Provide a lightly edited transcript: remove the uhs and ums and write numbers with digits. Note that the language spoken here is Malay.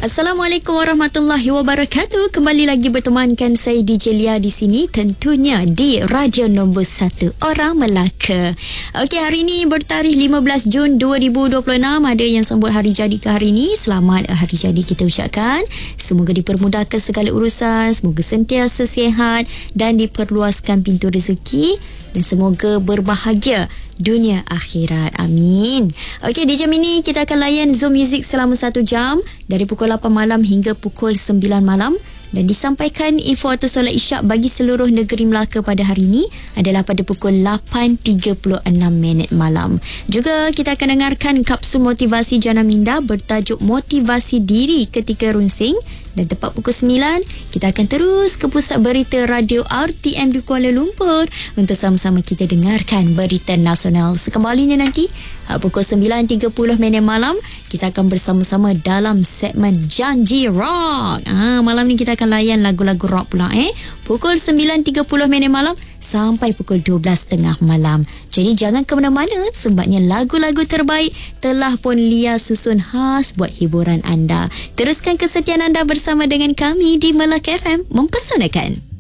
Assalamualaikum warahmatullahi wabarakatuh. Kembali lagi bertemankan saya DJ Lia di sini, tentunya di Radio Nombor 1 Orang Melaka. Okey, hari ini bertarikh 15 Jun 2026. Ada yang sambut hari jadi ke hari ini. Selamat hari jadi kita ucapkan. Semoga dipermudahkan segala urusan, semoga sentiasa sihat dan diperluaskan pintu rezeki, dan semoga berbahagia dunia akhirat. Amin. Okey, di jam ini kita akan layan Zoom Music selama 1 jam dari pukul 8 malam hingga pukul 9 malam, dan disampaikan info atau solat isyak bagi seluruh negeri Melaka pada hari ini adalah pada pukul 8.36 malam. Juga kita akan dengarkan kapsul motivasi Jana Minda bertajuk Motivasi Diri Ketika Runsing, dan tepat pukul 9 kita akan terus ke pusat berita Radio RTM di Kuala Lumpur untuk sama-sama kita dengarkan berita nasional. Sekembalinya nanti pukul 9.30 malam kita akan bersama-sama dalam segmen Janji Rock. Malam ni kita akan layan lagu-lagu rock pula. Pukul 9.30 malam sampai pukul 12.30 malam. Jadi jangan ke mana-mana, sebabnya lagu-lagu terbaik telah pun Lia susun khas buat hiburan anda. Teruskan kesetiaan anda bersama dengan kami di Melaka FM, mempesonakan.